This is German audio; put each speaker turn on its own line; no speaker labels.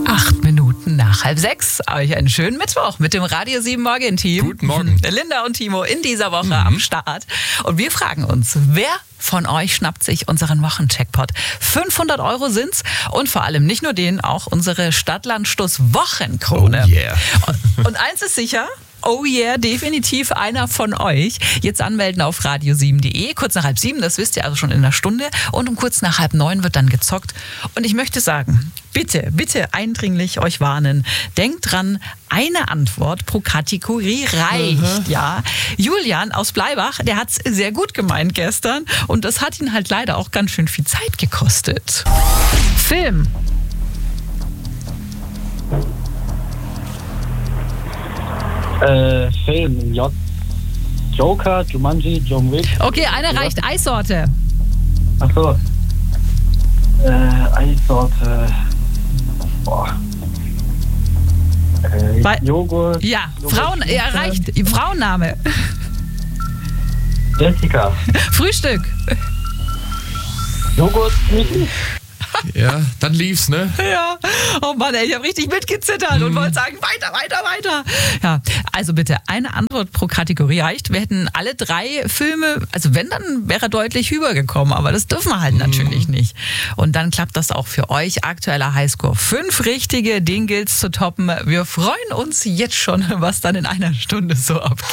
8 Minuten nach 5:30. Euch einen schönen Mittwoch mit dem Radio 7 Morgen-Team.
Guten Morgen.
Linda und Timo in dieser Woche am Start. Und wir fragen uns, wer von euch schnappt sich unseren Wochencheckpot? 500 € sind's. Und vor allem nicht nur den, auch unsere Stadtlandstoß-Wochenkrone.
Oh yeah.
Und eins ist sicher. Oh yeah, definitiv einer von euch. Jetzt anmelden auf radio7.de. Kurz nach 6:30, das wisst ihr also schon in einer Stunde. Und um kurz nach 8:30 wird dann gezockt. Und ich möchte sagen, bitte eindringlich euch warnen. Denkt dran, eine Antwort pro Kategorie reicht. Ja. Julian aus Bleibach, der hat's sehr gut gemeint gestern. Und das hat ihn halt leider auch ganz schön viel Zeit gekostet. Film.
Film, Joker, Jumanji, John Wick.
Okay, einer reicht. Eissorte.
Achso. Eissorte. Boah. Joghurt.
Ja,
Joghurt,
reicht. Frauenname.
Jessica.
Frühstück.
Joghurt, Michi.
Ja, dann lief's, ne?
Ja. Oh Mann, ey, ich habe richtig mitgezittert und wollte sagen, weiter. Ja, also bitte, eine Antwort pro Kategorie reicht. Wir hätten alle 3 Filme, also wenn, dann wäre er deutlich übergekommen, aber das dürfen wir halt natürlich nicht. Und dann klappt das auch für euch. Aktueller Highscore 5 richtige, den gilt's zu toppen. Wir freuen uns jetzt schon, was dann in einer Stunde so abgeht.